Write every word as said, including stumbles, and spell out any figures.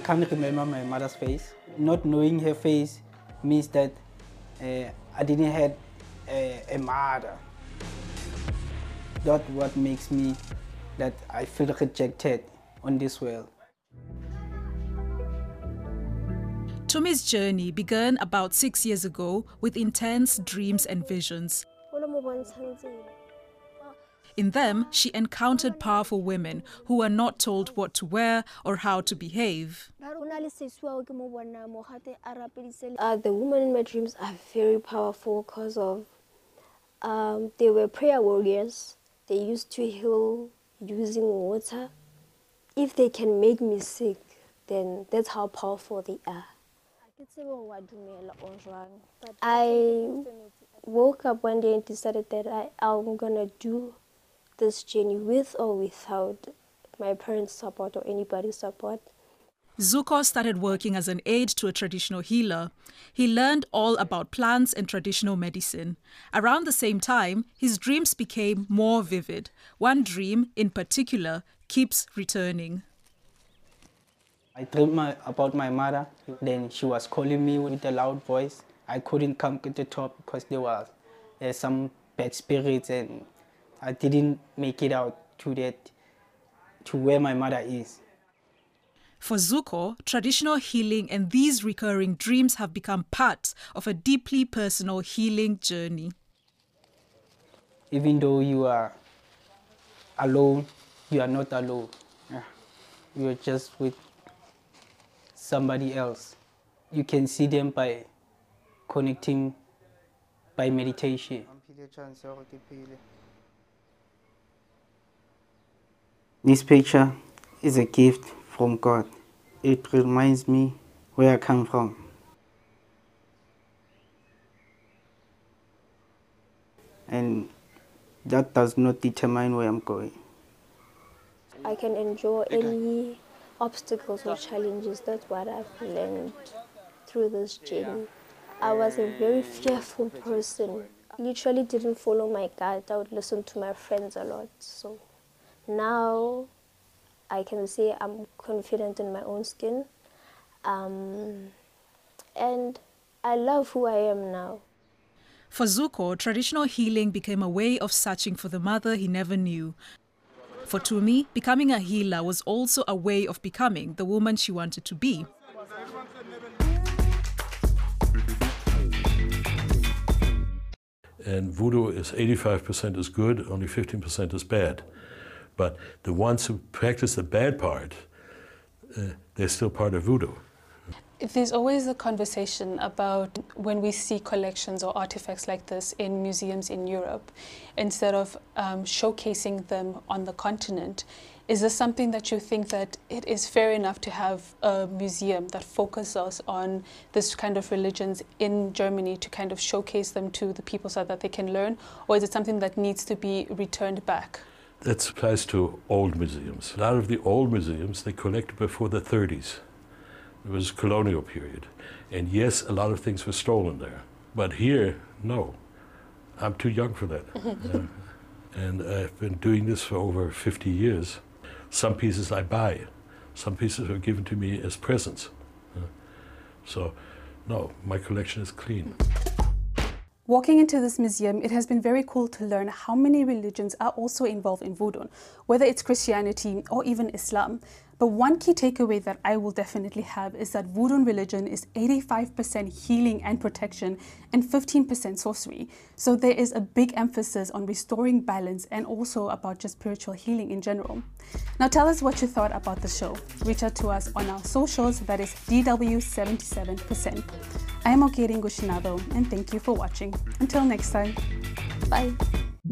can't remember my mother's face. Not knowing her face means that uh, I didn't have a, a mother. That's what makes me that I feel rejected on this world. Tumi's journey began about six years ago with intense dreams and visions. In them, she encountered powerful women who were not told what to wear or how to behave. Uh, the women in my dreams are very powerful because of um, they were prayer warriors. They used to heal using water. If they can make me sick, then that's how powerful they are. I woke up one day and decided that I, I'm gonna do this journey with or without my parents' support or anybody's support. Zuko started working as an aide to a traditional healer. He learned all about plants and traditional medicine. Around the same time, his dreams became more vivid. One dream, in particular, keeps returning. I dreamed my, about my mother. Then she was calling me with a loud voice. I couldn't come to the top because there was uh, some bad spirits, and I didn't make it out to that, to where my mother is. For Zuko, traditional healing and these recurring dreams have become part of a deeply personal healing journey. Even though you are alone, you are not alone. You are just with somebody else. You can see them by connecting by meditation. This picture is a gift from God. It reminds me where I come from. And that does not determine where I'm going. I can endure any obstacles or challenges. That's what I've learned through this journey. I was a very fearful person. Literally didn't follow my gut. I would listen to my friends a lot. So now I can say I'm confident in my own skin. Um, and I love who I am now. For Zuko, traditional healing became a way of searching for the mother he never knew. For Tumi, becoming a healer was also a way of becoming the woman she wanted to be. And voodoo is eighty-five percent is good, only fifteen percent is bad. But the ones who practice the bad part, uh, they're still part of voodoo. There's always a conversation about when we see collections or artifacts like this in museums in Europe, instead of um, showcasing them on the continent. Is this something that you think that it is fair enough to have a museum that focuses on this kind of religions in Germany to kind of showcase them to the people so that they can learn? Or is it something that needs to be returned back? That applies to old museums. A lot of the old museums, they collected before the thirties. It was colonial period. And yes, a lot of things were stolen there. But here, no. I'm too young for that. uh, and I've been doing this for over fifty years. Some pieces I buy. Some pieces are given to me as presents. Uh, so, no, my collection is clean. Walking into this museum, it has been very cool to learn how many religions are also involved in voodoo, whether it's Christianity or even Islam. But one key takeaway that I will definitely have is that voodoo religion is eighty-five percent healing and protection and fifteen percent sorcery. So there is a big emphasis on restoring balance and also about just spiritual healing in general. Now tell us what you thought about the show. Reach out to us on our socials, that is D W seventy-seven percent. I am Okeri Ngushinado and thank you for watching. Until next time, bye.